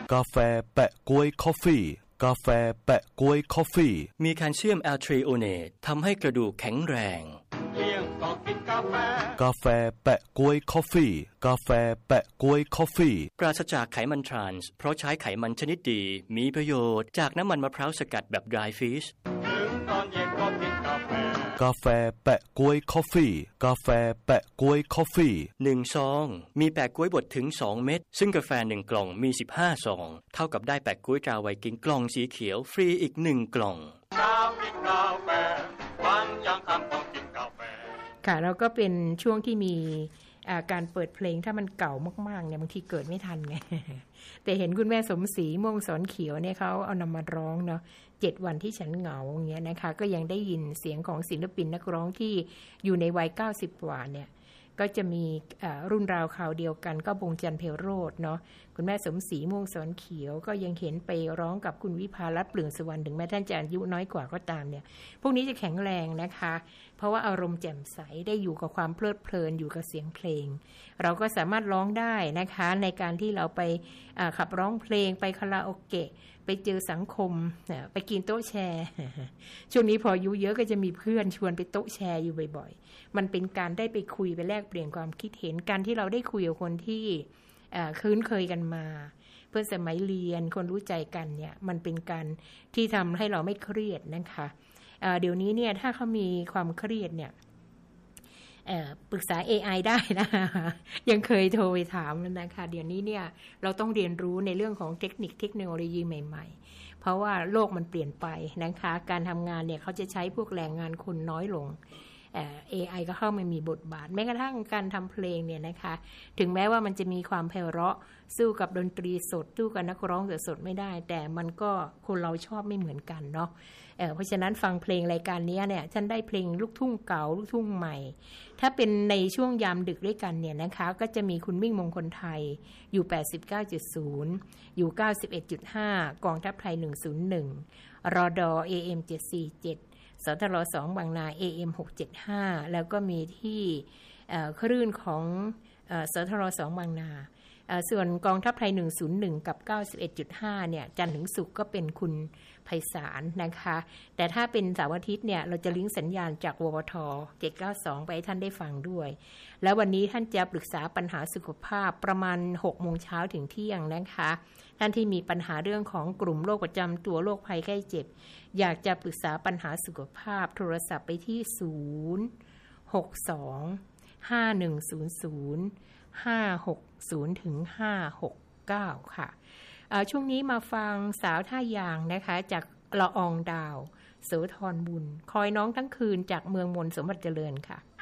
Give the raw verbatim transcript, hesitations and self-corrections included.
กาแฟแปะก๊วยคอฟฟี่กาแฟแปะก๊วยคอฟฟี่มีแคลเซียมแอลทรีโอเนตทำให้กระดูกแข็งแรงเลี้ยงก็กินกาแฟกาแฟแปะก๊วยคอฟฟี่กาแฟแปะก๊วยคอฟฟี่ปราศจากไขมันทรานส์เพราะใช้ไขมันชนิดดีมีประโยชน์จากน้ำมันมะพร้าวสกัดแบบ dry fish ถึงตอนเย็นก็กินกาแฟกาแฟแปะก๊วยคอฟฟี่กาแฟแปะก๊วยคอฟฟี่หนึ่งซองมีแปะก๊วยบดถึงสองเม็ดซึ่งกาแฟหนึ่งกล่องมีสิบห้าซองเท่ากับได้แปะก๊วยตราไวกิ้งกล่องสีเขียวฟรีอีกหนึ่งกล่องชอบกินกาแฟวันยังคำต้องกินกาแฟค่ะแล้วก็เป็นช่วงที่มีการเปิดเพลงถ้ามันเก่ามากๆเนี่ยบางทีเกิดไม่ทันไง แต่เห็นคุณแม่สมศรีม่วงสอนเขียวเนี่ยเขาเอานำมาร้องเนาะเจ็ดวันที่ฉันเหงาอย่างเงี้ยนะคะก็ยังได้ยินเสียงของศิลปินนักร้องที่อยู่ในวัยเก้าสิบกว่าเนี่ยก็จะมีรุ่นราวคราวเดียวกันก็บงจันทร์เพลโรจน์เนาะคุณแม่สมศรีม่วงสอนเขียวก็ยังเห็นไปร้องกับคุณวิภารัตน์เปลืองสุวรรณถึงแม้ท่านจะอายุน้อยกว่าก็ตามเนี่ยพวกนี้จะแข็งแรงนะคะเพราะว่าอารมณ์แจ่มใสได้อยู่กับความเพลิดเพลินอยู่กับเสียงเพลงเราก็สามารถร้องได้นะคะในการที่เราไปขับร้องเพลงไปคาราโอเกะไปเจอสังคมไปกินโต๊ะแชร์ช่วงนี้พออายุเยอะก็จะมีเพื่อนชวนไปโต๊ะแชร์อยู่บ่อยๆมันเป็นการได้ไปคุยไปแลกเปลี่ยนความคิดเห็นการที่เราได้คุยกับคนที่คุ้นเคยกันมาเพื่อนสมัยเรียนคนรู้ใจกันเนี่ยมันเป็นการที่ทำให้เราไม่เครียดนะคะเดี๋ยวนี้เนี่ยถ้าเขามีความเครียดเนี่ยปรึกษา เอ ไอ ได้นะยังเคยโทรไปถามนะคะเดี๋ยวนี้เนี่ยเราต้องเรียนรู้ในเรื่องของเทคนิคเทคโนโลยีใหม่ๆเพราะว่าโลกมันเปลี่ยนไปนะคะการทำงานเนี่ยเขาจะใช้พวกแรงงานคนน้อยลงเอ เอ ไอ ก็เข้ามามีบทบาทแม้กระทั่งการทำเพลงเนี่ยนะคะถึงแม้ว่ามันจะมีความไพเราะสู้กับดนตรีสดสู้กับนักร้องสดๆไม่ได้แต่มันก็คนเราชอบไม่เหมือนกันเนาะ เ, เพราะฉะนั้นฟังเพลงรายการนี้เนี่ยฉันได้เพลงลูกทุ่งเก่าลูกทุ่งใหม่ถ้าเป็นในช่วงยามดึกด้วยกันเนี่ยนะคะก็จะมีคุณมิ่งมงคลไทยอยู่ แปดสิบเก้าจุดศูนย์ อยู่ เก้าสิบเอ็ดจุดห้า กองทัพไทยหนึ่งศูนย์หนึ่งรด เอ เอ็ม เจ็ดสี่เจ็ดสทรสองบางนา เอ เอ็ม หกเจ็ดห้า แล้วก็มีที่คลื่นของสทรสองบางนาส่วนกองทัพไทยหนึ่งศูนย์หนึ่งกับ เก้าสิบเอ็ดจุดห้า เนี่ยจันทร์ถึงศุกร์ก็เป็นคุณไพศาลนะคะแต่ถ้าเป็นเสาร์อาทิตย์เนี่ยเราจะลิงก์สัญญาณจากววทเจ็ดเก้าสองไปให้ท่านได้ฟังด้วยแล้ววันนี้ท่านจะปรึกษาปัญหาสุขภาพประมาณ หกโมงเช้าถึงเที่ยงนะคะท่านที่มีปัญหาเรื่องของกลุ่มโรคประจำตัวโรคภัยไข้เจ็บอยากจะปรึกษาปัญหาสุขภาพโทรศัพท์ไปที่ศูนย์ หก สอง ห้า หนึ่ง ศูนย์ ศูนย์ ห้า หก ศูนย์ ถึง ห้า หก เก้า ค่ะช่วงนี้มาฟังสาวท่ายางนะคะจากละอองดาวโสธรบุญคอยน้องทั้งคืนจากเมืองมนต์สมบัติเจริญค่ะ